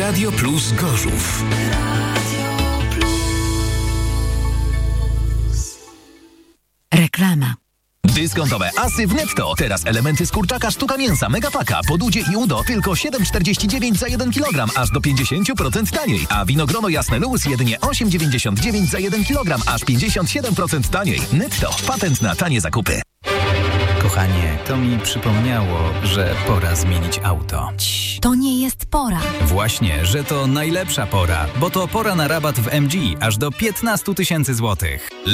Radio Plus Gorzów. Reklama. Dyskontowe asy w Netto. Teraz elementy z kurczaka, sztuka mięsa, megapaka, podłudzie i udo tylko 7,49 za 1 kg, aż do 50% taniej. A winogrono jasne Luz jedynie 8,99 za 1 kg, aż 57% taniej. Netto. Patent na tanie zakupy. Kochanie, to mi przypomniało, że pora zmienić auto. To nie jest pora. Właśnie, że to najlepsza pora, bo to pora na rabat w MG aż do 15 000 złotych.